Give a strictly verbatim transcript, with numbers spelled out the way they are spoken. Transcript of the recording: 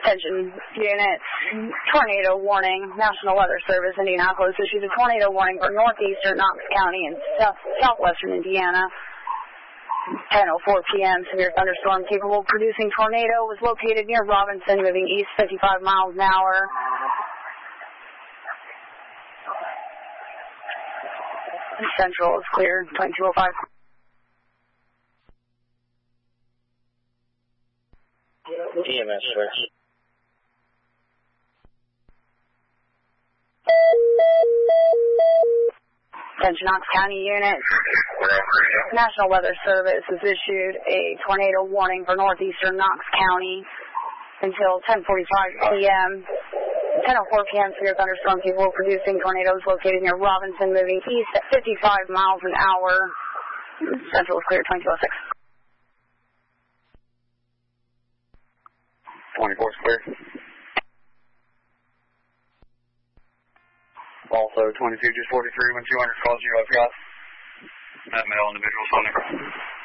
Attention, units. Tornado warning. National Weather Service, Indianapolis, issues a tornado warning for northeastern Knox County and south, southwestern Indiana. ten oh four p.m. Severe thunderstorm capable of producing tornado was located near Robinson, moving east fifty-five miles an hour. Central is clear, twenty-two oh five. E M S switch. Attention Knox County units. National Weather Service has issued a tornado warning for northeastern Knox County until ten forty-five p.m. ten oh four p.m. severe thunderstorm capable of producing tornadoes located near Robinson, moving east at fifty-five miles an hour. Central is clear, twenty-two oh six. twenty-four is clear. Also, twenty-two just forty-three, when two hundred calls you, I've got that male individual phone number.